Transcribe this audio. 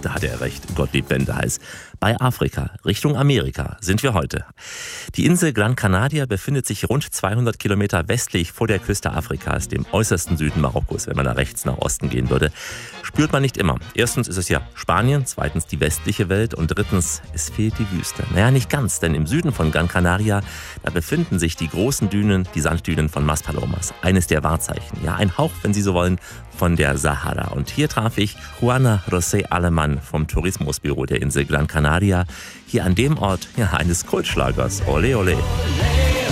da hat er recht, Gottlieb Wendehals. Bei Afrika, Richtung Amerika, sind wir heute. Die Insel Gran Canaria befindet sich rund 200 Kilometer westlich vor der Küste Afrikas, dem äußersten Süden Marokkos. Wenn man da rechts nach Osten gehen würde, spürt man nicht immer. Erstens ist es ja Spanien, zweitens die westliche Welt und drittens, es fehlt die Wüste. Naja, nicht ganz, denn im Süden von Gran Canaria, da befinden sich die großen Dünen, die Sanddünen von Maspalomas. Eines der Wahrzeichen, ja, ein Hauch, wenn Sie so wollen, von der Sahara. Und hier traf ich Juana José Alemann vom Tourismusbüro der Insel Gran Canaria, hier an dem Ort eines Kultschlagers. Ole, ole.